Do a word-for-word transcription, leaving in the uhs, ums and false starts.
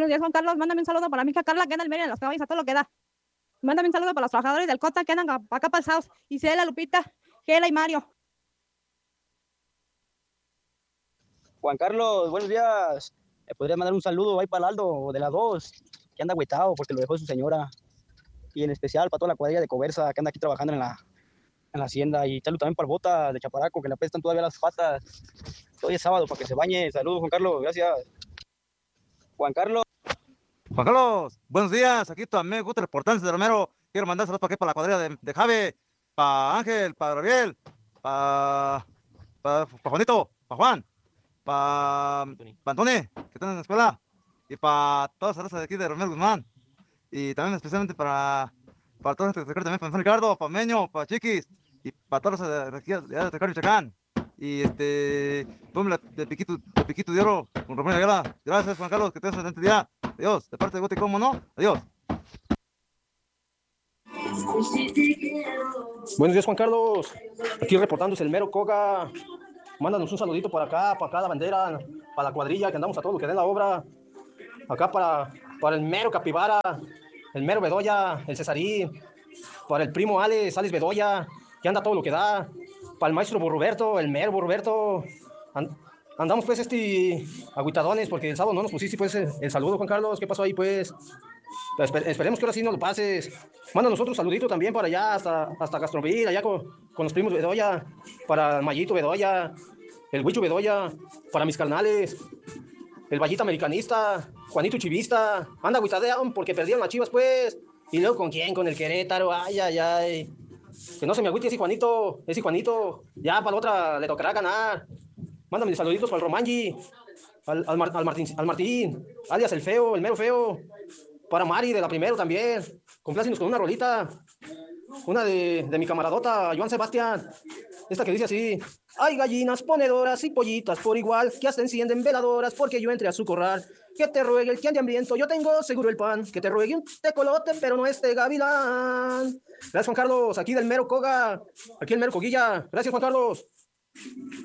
Buenos días, Juan Carlos. Mándame un saludo para mi hija Carla, que anda en Mérida, en los caballos, a todo lo que da. Mándame un saludo para los trabajadores del Cota, que andan acá pasados. Isela, Lupita, Gela y Mario. Juan Carlos, buenos días. ¿Me podría mandar un saludo ahí para Aldo de la dos, que anda agüitado porque lo dejó su señora? Y en especial para toda la cuadrilla de Coversa, que anda aquí trabajando en la, en la hacienda. Y saludo también para el Bota de Chaparaco, que le apestan todavía las patas. Hoy es sábado para que se bañe. Saludos, Juan Carlos. Gracias. Juan Carlos. Juan Carlos, buenos días. Aquí también gusta reportarse de Romero. Quiero mandar saludos para aquí, para la cuadrilla de, de Javi, para Ángel, para Gabriel, para, para, para Juanito, para Juan, para, para Antonio, que están en la escuela, y para todas las razas de aquí de Romero Guzmán. Y también especialmente para, para todos los que se también, para Ricardo, para Meño, para Chiquis, y para todos los de aquí de de Ricardo y Chacán. Y este, ponme de piquito, de piquito de oro con Romero Ayala. Gracias, Juan Carlos, que tengas un excelente día. Adiós, de parte de Guti, ¿cómo no? Adiós. Buenos días, Juan Carlos. Aquí reportándose el mero Coga. Mándanos un saludito por acá, para acá la bandera, para la cuadrilla, que andamos a todo lo que dé la obra. Acá para, para el mero Capibara, el mero Bedoya, el Cesarí, para el primo Alex, Alex Bedoya, que anda todo lo que da. Para el maestro Burroberto, el mero Burroberto. And, andamos pues este agüitadones, porque el sábado no nos pusiste pues el, el saludo, Juan Carlos. ¿Qué pasó ahí pues? Esper, esperemos que ahora sí no lo pases. Mándanos otro saludito también para allá, hasta, hasta Castroville, allá con, con los primos Bedoya, para Mayito Bedoya, el Huicho Bedoya, para mis carnales, el Vallita Americanista, Juanito Chivista. Anda agüitadeón porque perdieron las Chivas pues. Y luego ¿con quién? Con el Querétaro. Ay, ay, ay. Que no se me agüite ese Juanito, ese Juanito. Ya para la otra le tocará ganar. Mándame saluditos para el Romanji, al, al, Mar, al, Martín, al Martín, alias el feo, el mero feo. Para Mari de la primero también. Complácenos con una rolita. Una de, de mi camaradota, Joan Sebastián. Esta que dice así: hay gallinas ponedoras y pollitas por igual, que hasta encienden veladoras porque yo entré a su corral. Que te ruegue el que ande hambriento, yo tengo seguro el pan. Que te ruegue un tecolote, pero no este gavilán. Gracias, Juan Carlos. Aquí del mero Coga. Aquí el mero Coguilla. Gracias, Juan Carlos.